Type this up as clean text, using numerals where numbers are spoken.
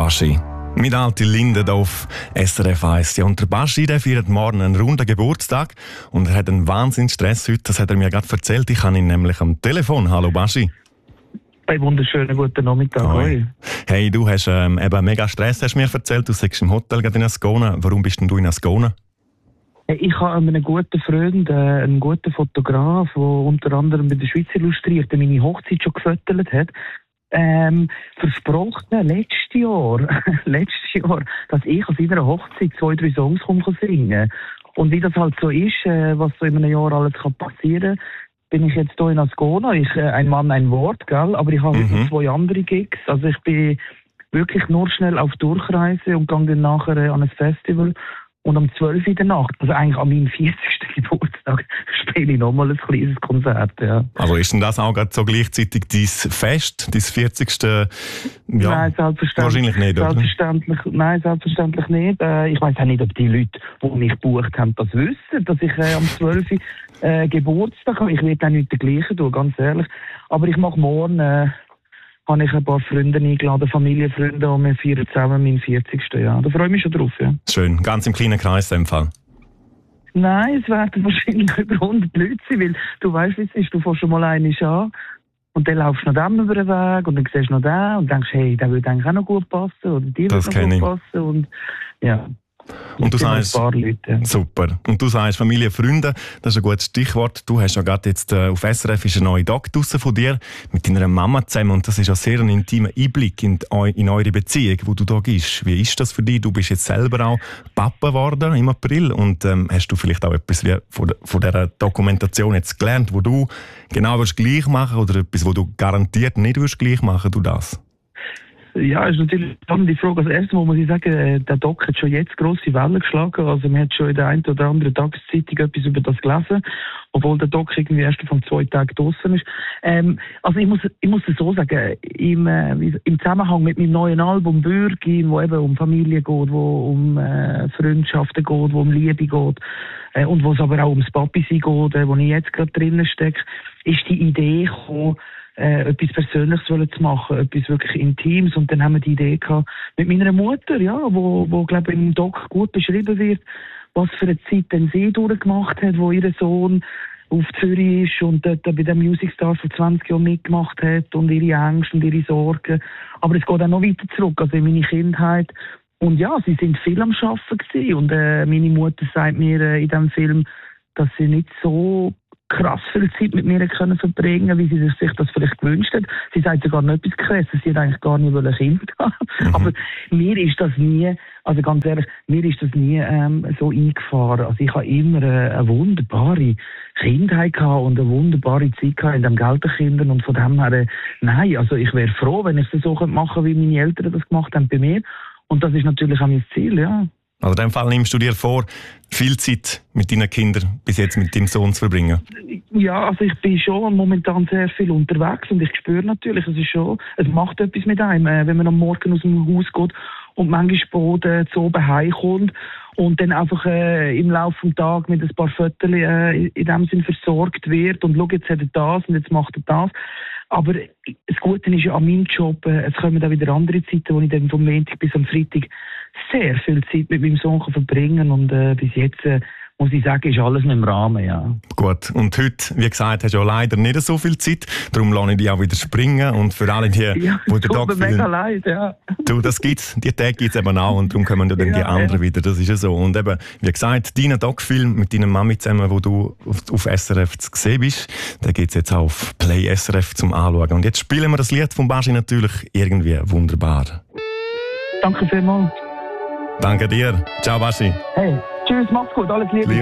Baschi. Mit Alte Linde hier auf SRF 1. Ja, und der Baschi, der feiert morgen einen runden Geburtstag und er hat einen Wahnsinnsstress heute. Das hat er mir gerade erzählt. Ich habe ihn nämlich am Telefon. Hallo Baschi. Einen wunderschönen guten Nachmittag. Hoi. Hey, du hast eben mega Stress, hast du mir erzählt. Du sagst im Hotel gerade in Ascona. Warum bist denn du in Ascona? Ich habe einen guten Freund, einen guten Fotograf, der unter anderem bei der Schweiz illustriert, der meine Hochzeit schon gefotografiert hat. Versprochen letztes Jahr, dass ich an seiner Hochzeit 2-3 Songs singen. Und wie das halt so ist, was so in einem Jahr alles passieren kann, bin ich jetzt hier in Ascona. Ein Mann, ein Wort, gell? Aber ich habe 2 andere Gigs. Also ich bin wirklich nur schnell auf Durchreise und gehe dann nachher an ein Festival. Und um 12 Uhr in der Nacht, also eigentlich an meinem 40. Geburtstag, spiele ich nochmal ein kleines Konzert. Ja. Also ist denn das auch gerade so gleichzeitig dein Fest, dein 40. Ja, nein, selbstverständlich, wahrscheinlich nicht, oder? Nein, selbstverständlich nicht. Ich weiss auch nicht, ob die Leute, die mich gebucht haben, das wissen, dass ich am 12 Uhr Geburtstag habe. Ich werde auch nicht dergleichen tun, ganz ehrlich. Aber ich mache morgen... habe ich ein paar Freunde eingeladen, Familienfreunde, und wir feiern zusammen meinen 40. Jahr. Da freue ich mich schon drauf, ja. Schön, ganz im kleinen Kreis in dem Fall. Nein, es werden wahrscheinlich über 100 Leute sein, weil du weißt, wie es ist, du fährst schon mal einen an und dann laufst du noch dem über den Weg und dann siehst du noch den und denkst, hey, der würde eigentlich auch noch gut passen oder die würde noch gut passen und ja. Und du sagst, super. Und du sagst Familie, Freunde, das ist ein gutes Stichwort. Du hast ja gerade jetzt auf SRF ist ein neuer Doc draussen von dir mit deiner Mama zusammen und das ist ein sehr intimer Einblick in eure Beziehung, wo du da gehst. Wie ist das für dich? Du bist jetzt selber auch Papa geworden im April und hast du vielleicht auch etwas von dieser Dokumentation jetzt gelernt, wo du genau gleich machen oder etwas, wo du garantiert nicht gleich machen du das? Ja, ist natürlich eine spannende Frage. Als erstes muss ich sagen, der Doc hat schon jetzt grosse Wellen geschlagen. Also man hat schon in der einen oder anderen Tageszeitung etwas über das gelesen, obwohl der Doc irgendwie erst vor 2 Tagen draussen ist. Also ich muss es so sagen, im Zusammenhang mit meinem neuen Album «Bürgi», wo eben um Familie geht, wo um Freundschaften geht, wo um Liebe geht und wo es aber auch ums Papi-Sein geht, wo ich jetzt gerade drinnen stecke, ist die Idee gekommen, etwas Persönliches zu machen, etwas wirklich Intimes. Und dann haben wir die Idee gehabt mit meiner Mutter, ja, wo glaube ich im Doc gut beschrieben wird, was für eine Zeit denn sie durchgemacht hat, wo ihr Sohn auf Zürich ist und dort bei dem Music Star vor 20 Jahren mitgemacht hat und ihre Ängste und ihre Sorgen. Aber es geht auch noch weiter zurück, also in meine Kindheit. Und ja, sie sind viel am Arbeiten gewesen. Und meine Mutter sagt mir in diesem Film, dass sie nicht so krass viel Zeit mit mir können verbringen, wie sie sich das vielleicht gewünscht hat. Sie sagt sogar noch etwas Krasses, sie hat eigentlich gar nicht ein Kind haben. Aber mir ist das nie, also ganz ehrlich, mir ist das nie so eingefahren. Also ich habe immer eine wunderbare Kindheit gehabt und eine wunderbare Zeit gehabt in dem Gelderkindern und von dem her, nein, also ich wäre froh, wenn ich das so machen könnte, wie meine Eltern das gemacht haben bei mir. Und das ist natürlich auch mein Ziel, ja. Also in dem Fall nimmst du dir vor, viel Zeit mit deinen Kindern bis jetzt mit deinem Sohn zu verbringen? Ja, also ich bin schon momentan sehr viel unterwegs und ich spüre natürlich, es macht etwas mit einem, wenn man am Morgen aus dem Haus geht und manchmal zu oben heimkommt und dann einfach im Laufe des Tages mit ein paar Fotos in dem Sinn versorgt wird und schau, jetzt hat er das und jetzt macht er das. Aber das Gute ist ja an meinem Job, es kommen auch wieder andere Zeiten, wo ich dann vom Montag bis am Freitag sehr viel Zeit mit meinem Sohn verbringen kann und bis jetzt muss ich sagen, ist alles noch im Rahmen, ja. Gut, und heute, wie gesagt, hast du ja leider nicht so viel Zeit, darum lasse ich dich auch wieder springen und für alle die, ja, die den Tag mega leid, ja. Du, das gibt's, die Tage gibt's eben auch und darum kommen ja dann die anderen wieder, das ist ja so. Und eben, wie gesagt, deinen Doc-Film mit deiner Mami zusammen, wo du auf SRF zu sehen bist, den gibt's jetzt auch auf Play SRF zum Anschauen. Und jetzt spielen wir das Lied von Baschi natürlich irgendwie wunderbar. Danke vielmals. Danke dir. Ciao, Baschi. Hey, tschüss, mach's gut, alles Liebe.